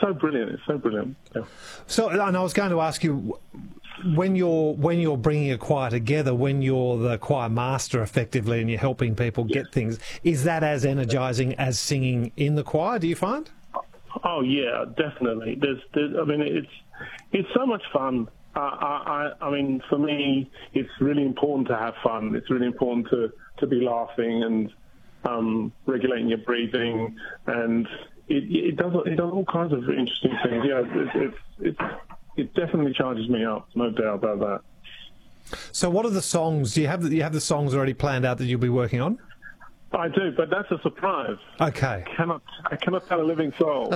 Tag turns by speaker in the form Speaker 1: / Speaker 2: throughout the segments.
Speaker 1: so brilliant. It's so brilliant. Yeah.
Speaker 2: So, and I was going to ask you, when you're bringing a choir together, when you're the choir master effectively, and you're helping people get things, is that as energising as singing in the choir? Do you find?
Speaker 1: Oh yeah, definitely. I mean, it's so much fun. I mean, for me, it's really important to have fun. It's really important to be laughing and regulating your breathing, and it does all kinds of interesting things. Yeah, it definitely charges me up, no doubt about that.
Speaker 2: So, what are the songs? Do you have the songs already planned out that you'll be working on?
Speaker 1: I do, but that's a surprise.
Speaker 2: Okay.
Speaker 1: I cannot tell a living soul.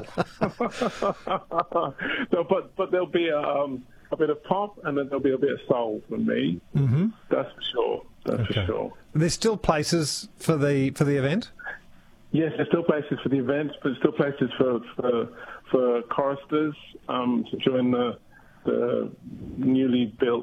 Speaker 1: No, but there'll be a bit of pop, and then there'll be a bit of soul from me. Mm-hmm. That's for sure. That's for sure.
Speaker 2: There's still places for the event?
Speaker 1: Yes, there's still places for the event, but still places for choristers to join the newly built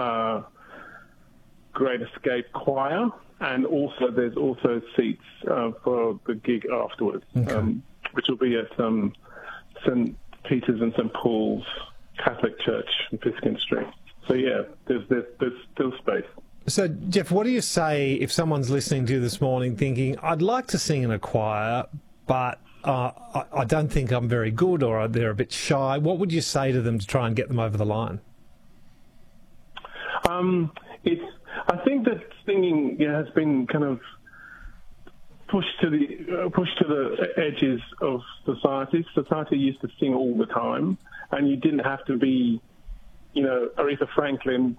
Speaker 1: Great Escape Choir. And also, there's also seats for the gig afterwards, which will be at St. Peter's and St. Paul's Catholic Church in Piskin Street. So yeah, there's still space.
Speaker 2: So Jeff, what do you say if someone's listening to you this morning thinking, I'd like to sing in a choir, but I don't think I'm very good, or they're a bit shy? What would you say to them to try and get them over the line?
Speaker 1: I think that singing has been kind of pushed to the edges of society. Society used to sing all the time, and you didn't have to be, Aretha Franklin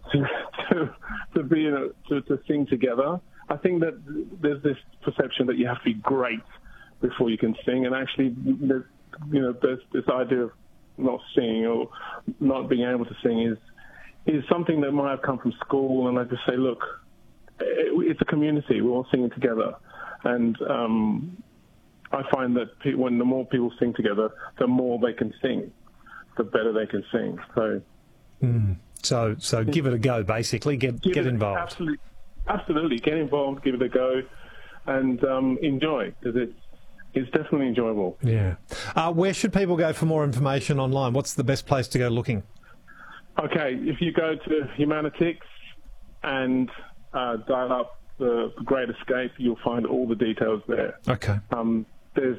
Speaker 1: to sing together. I think that there's this perception that you have to be great before you can sing, and actually, there's this idea of not singing or not being able to sing is something that might have come from school, and I just say, look, it's a community. We're all singing together, and I find that when the more people sing together, the more they can sing, the better they can sing.
Speaker 2: So give it a go. Basically, get involved.
Speaker 1: Absolutely, get involved. Give it a go, and enjoy, because it's definitely enjoyable.
Speaker 2: Yeah. Where should people go for more information online? What's the best place to go looking?
Speaker 1: Okay, if you go to Humanitix and dial up the Great Escape, you'll find all the details there.
Speaker 2: Okay.
Speaker 1: There's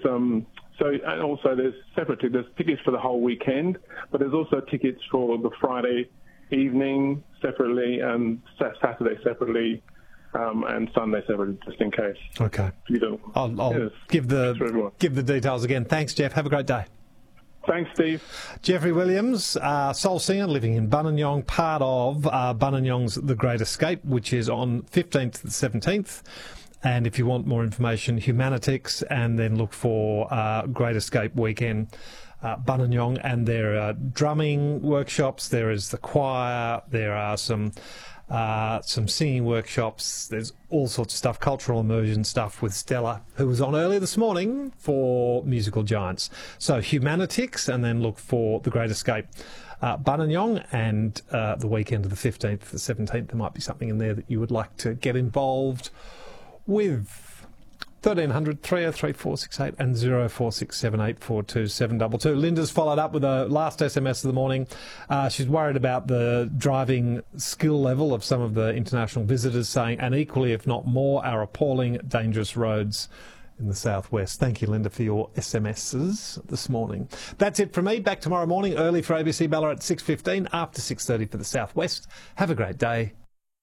Speaker 1: there's tickets for the whole weekend, but there's also tickets for the Friday evening separately, and Saturday separately, and Sunday separately, just in case.
Speaker 2: Okay. I'll give the details again. Thanks, Jeff. Have a great day.
Speaker 1: Thanks, Steve.
Speaker 2: Jeffrey Williams, soul singer living in Buninyong, part of Buninyong's The Great Escape, which is on 15th to the 17th. And if you want more information, Humanitix, and then look for Great Escape Weekend, Buninyong. And there are drumming workshops, there is the choir, there are some singing workshops, there's all sorts of stuff, cultural immersion stuff with Stella, who was on earlier this morning for Musical Giants. So Humanitix, and then look for The Great Escape Buninyong, and the weekend of the 15th to the 17th, there might be something in there that you would like to get involved with. 1300 303 468 and 0467842722 722. Linda's followed up with a last SMS of the morning. She's worried about the driving skill level of some of the international visitors, saying, and equally, if not more, our appalling dangerous roads in the southwest. Thank you, Linda, for your SMSs this morning. That's it from me. Back tomorrow morning, early for ABC Ballarat at 6:15, after 6:30 for the southwest. Have a great day.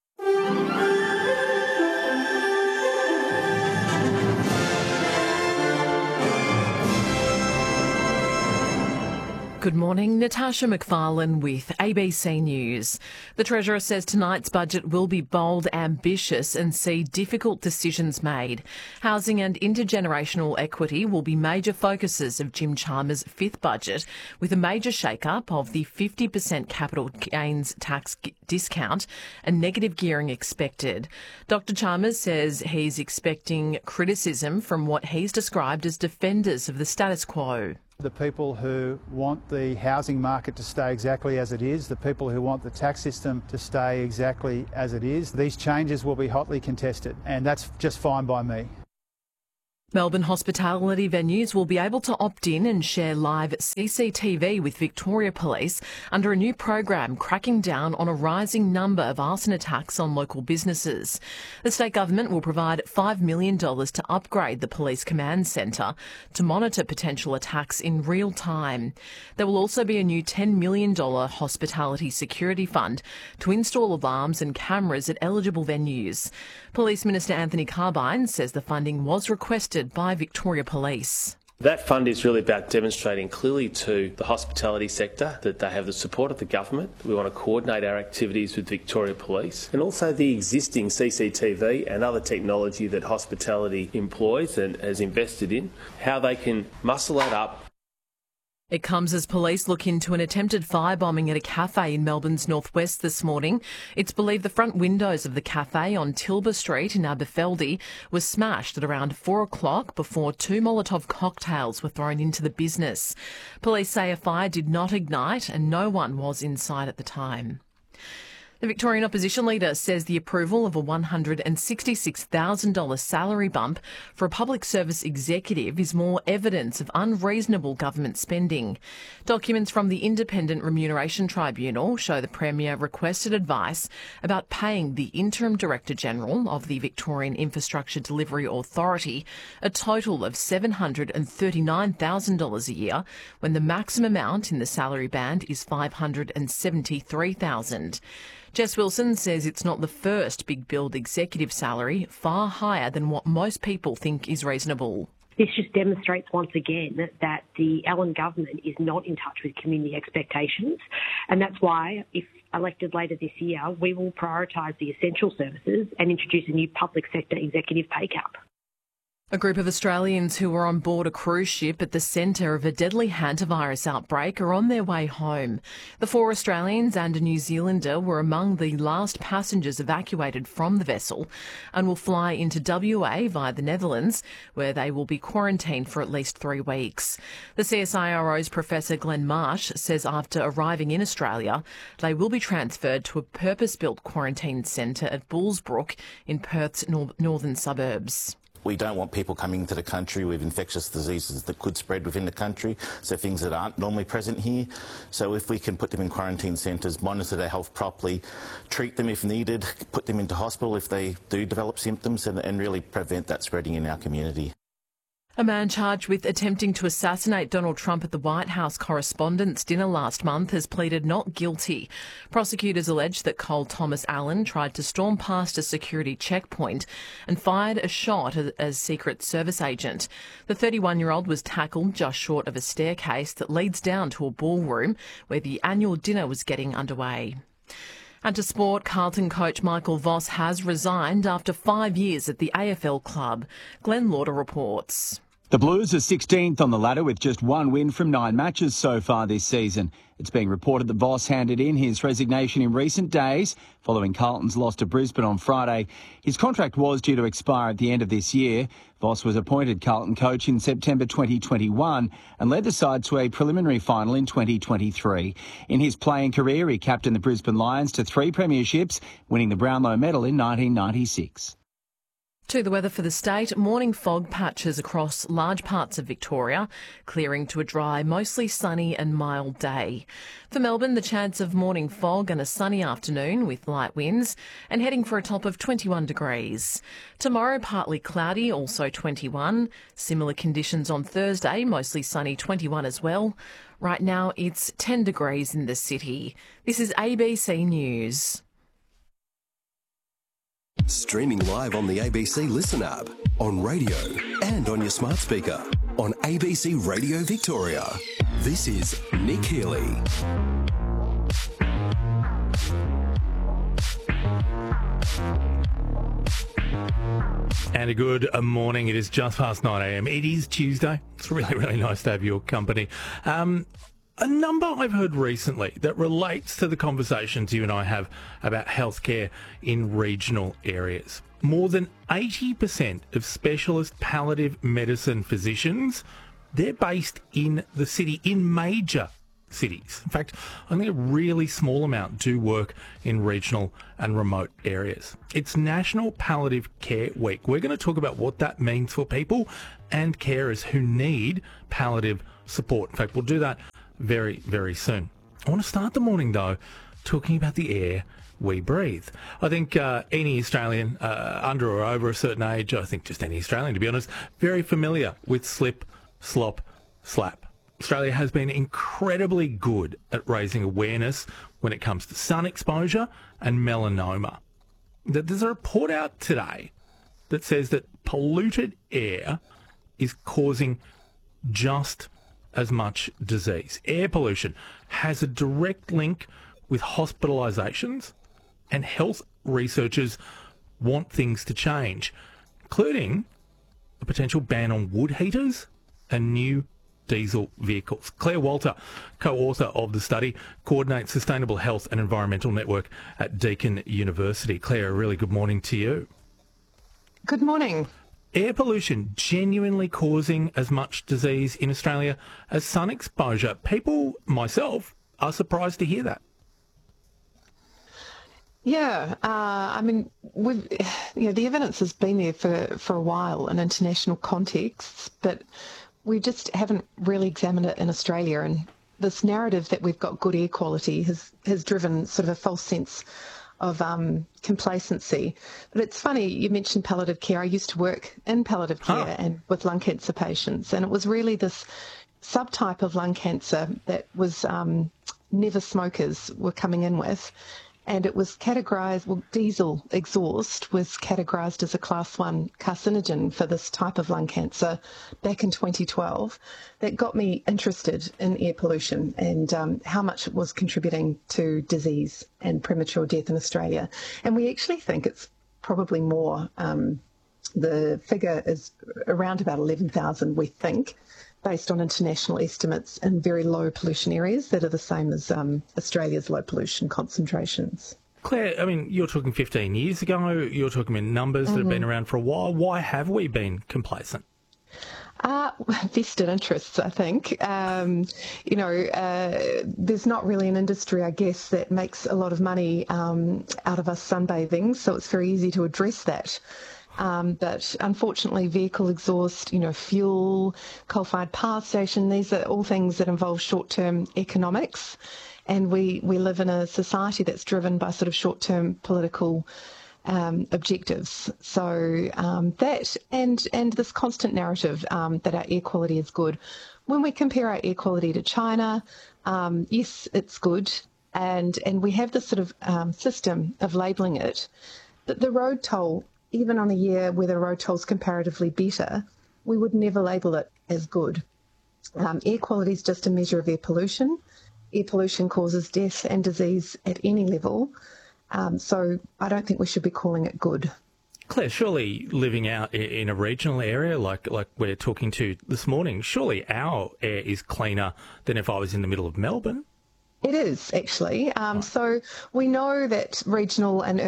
Speaker 3: Good morning, Natasha McFarlane with ABC News. The Treasurer says tonight's budget will be bold, ambitious and see difficult decisions made. Housing and intergenerational equity will be major focuses of Jim Chalmers' fifth budget, with a major shake-up of the 50% capital gains tax discount and negative gearing expected. Dr Chalmers says he's expecting criticism from what he's described as defenders of the status quo.
Speaker 4: The people who want the housing market to stay exactly as it is, the people who want the tax system to stay exactly as it is, these changes will be hotly contested, and that's just fine by me.
Speaker 3: Melbourne hospitality venues will be able to opt in and share live CCTV with Victoria Police under a new program cracking down on a rising number of arson attacks on local businesses. The state government will provide $5 million to upgrade the police command centre to monitor potential attacks in real time. There will also be a new $10 million hospitality security fund to install alarms and cameras at eligible venues. Police Minister Anthony Carbine says the funding was requested by Victoria Police.
Speaker 5: That fund is really about demonstrating clearly to the hospitality sector that they have the support of the government. We want to coordinate our activities with Victoria Police and also the existing CCTV and other technology that hospitality employs and has invested in, how they can muscle that up.
Speaker 3: It comes as police look into an attempted firebombing at a cafe in Melbourne's northwest this morning. It's believed the front windows of the cafe on Tilba Street in Aberfeldy were smashed at around 4 o'clock before 2 Molotov cocktails were thrown into the business. Police say a fire did not ignite and no one was inside at the time. The Victorian opposition leader says the approval of a $166,000 salary bump for a public service executive is more evidence of unreasonable government spending. Documents from the Independent Remuneration Tribunal show the Premier requested advice about paying the Interim Director General of the Victorian Infrastructure Delivery Authority a total of $739,000 a year, when the maximum amount in the salary band is $573,000. Jess Wilson says it's not the first big billed executive salary, far higher than what most people think is reasonable.
Speaker 6: This just demonstrates once again that the Allen government is not in touch with community expectations, and that's why, if elected later this year, we will prioritise the essential services and introduce a new public sector executive pay cap.
Speaker 3: A group of Australians who were on board a cruise ship at the centre of a deadly hantavirus outbreak are on their way home. The 4 Australians and a New Zealander were among the last passengers evacuated from the vessel and will fly into WA via the Netherlands, where they will be quarantined for at least 3 weeks. The CSIRO's Professor Glenn Marsh says after arriving in Australia, they will be transferred to a purpose-built quarantine centre at Bullsbrook in Perth's northern suburbs.
Speaker 7: We don't want people coming into the country with infectious diseases that could spread within the country, so things that aren't normally present here. So if we can put them in quarantine centres, monitor their health properly, treat them if needed, put them into hospital if they do develop symptoms, and really prevent that spreading in our community.
Speaker 3: A man charged with attempting to assassinate Donald Trump at the White House Correspondents' Dinner last month has pleaded not guilty. Prosecutors allege that Cole Thomas Allen tried to storm past a security checkpoint and fired a shot as Secret Service agent. The 31-year-old was tackled just short of a staircase that leads down to a ballroom where the annual dinner was getting underway. And to sport, Carlton coach Michael Voss has resigned after 5 years at the AFL club. Glenn Lauder reports.
Speaker 8: The Blues are 16th on the ladder with just 1 win from 9 matches so far this season. It's being reported that Voss handed in his resignation in recent days following Carlton's loss to Brisbane on Friday. His contract was due to expire at the end of this year. Voss was appointed Carlton coach in September 2021 and led the side to a preliminary final in 2023. In his playing career, he captained the Brisbane Lions to 3 premierships, winning the Brownlow medal in 1996.
Speaker 3: To the weather for the state, morning fog patches across large parts of Victoria, clearing to a dry, mostly sunny and mild day. For Melbourne, the chance of morning fog and a sunny afternoon with light winds and heading for a top of 21 degrees. Tomorrow, partly cloudy, also 21. Similar conditions on Thursday, mostly sunny, 21 as well. Right now, it's 10 degrees in the city. This is ABC News.
Speaker 9: Streaming live on the ABC Listen app, on radio and on your smart speaker, on ABC Radio Victoria. This is Nick Healy.
Speaker 10: And a good morning. It is just past 9 a.m. It is Tuesday. It's really, really nice to have your company. A number I've heard recently that relates to the conversations you and I have about healthcare in regional areas. More than 80% of specialist palliative medicine physicians, they're based in the city, in major cities. In fact, only a really small amount do work in regional and remote areas. It's National Palliative Care Week. We're going to talk about what that means for people and carers who need palliative support. In fact, we'll do that very, very soon. I want to start the morning, though, talking about the air we breathe. I think any Australian under or over a certain age, I think just any Australian, to be honest, very familiar with slip, slop, slap. Australia has been incredibly good at raising awareness when it comes to sun exposure and melanoma. There's a report out today that says that polluted air is causing just as much disease. Air pollution has a direct link with hospitalisations, and health researchers want things to change, including a potential ban on wood heaters and new diesel vehicles. Claire Walter, co-author of the study, coordinates Sustainable Health and Environmental Network at Deakin University. Claire, a really good morning to you.
Speaker 11: Good morning.
Speaker 10: Air pollution genuinely causing as much disease in Australia as sun exposure. People, myself, are surprised to hear that.
Speaker 11: Yeah, I mean, the evidence has been there for a while in international contexts, but we just haven't really examined it in Australia. And this narrative that we've got good air quality has driven sort of a false sense of complacency. But it's funny, you mentioned palliative care. I used to work in palliative care and with lung cancer patients, and it was really this subtype of lung cancer that was never smokers were coming in with. And it was categorised, diesel exhaust was categorised as a class 1 carcinogen for this type of lung cancer back in 2012. That got me interested in air pollution and how much it was contributing to disease and premature death in Australia. And we actually think it's probably more. The figure is around about 11,000, we think, based on international estimates in very low pollution areas that are the same as Australia's low pollution concentrations.
Speaker 10: Claire, I mean, you're talking 15 years ago, you're talking in numbers that have been around for a while. Why have we been complacent?
Speaker 11: Vested interests, I think. There's not really an industry, I guess, that makes a lot of money out of us sunbathing, so it's very easy to address that. But unfortunately, vehicle exhaust, fuel, coal-fired power station, these are all things that involve short-term economics. And we live in a society that's driven by sort of short-term political objectives. So that and this constant narrative that our air quality is good. When we compare our air quality to China, yes, it's good. And we have this sort of system of labelling it. But the road toll, even on a year where the road toll's comparatively better, we would never label it as good. Air quality is just a measure of air pollution. Air pollution causes death and disease at any level. So I don't think we should be calling it good.
Speaker 10: Claire, surely living out in a regional area like we're talking to this morning, surely our air is cleaner than if I was in the middle of Melbourne.
Speaker 11: It is, actually. So we know that regional and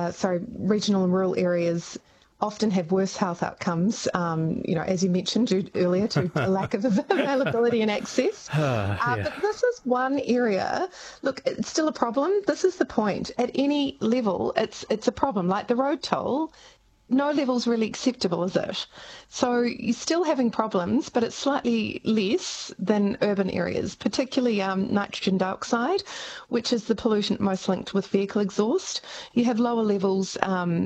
Speaker 11: rural areas often have worse health outcomes, as you mentioned earlier, to a lack of availability and access. But this is one area. Look, it's still a problem. This is the point. At any level, it's a problem. Like the road toll, no level's really acceptable, is it? So you're still having problems, but it's slightly less than urban areas, particularly nitrogen dioxide, which is the pollutant most linked with vehicle exhaust. You have lower levels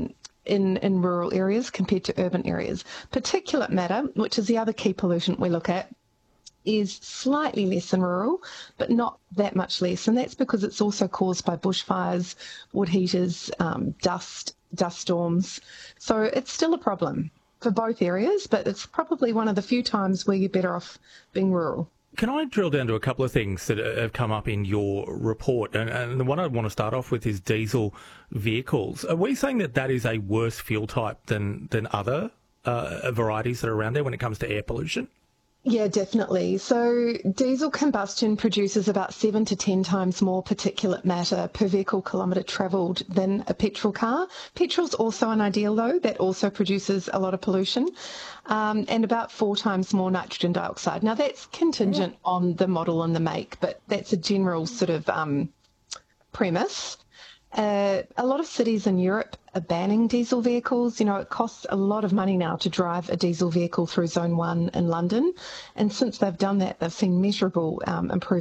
Speaker 11: in rural areas compared to urban areas. Particulate matter, which is the other key pollutant we look at, is slightly less in rural, but not that much less. And that's because it's also caused by bushfires, wood heaters, dust storms. So it's still a problem for both areas, but it's probably one of the few times where you're better off being rural.
Speaker 10: Can I drill down to a couple of things that have come up in your report? And the one I want to start off with is diesel vehicles. Are we saying that is a worse fuel type than other varieties that are around there when it comes to air pollution?
Speaker 11: Yeah, definitely. So diesel combustion produces about 7 to 10 times more particulate matter per vehicle kilometre travelled than a petrol car. Petrol's also an ideal, though. That also produces a lot of pollution, and about 4 times more nitrogen dioxide. Now, that's contingent on the model and the make, but that's a general sort of premise. A lot of cities in Europe are banning diesel vehicles. You know, it costs a lot of money now to drive a diesel vehicle through Zone 1 in London. And since they've done that, they've seen measurable improvements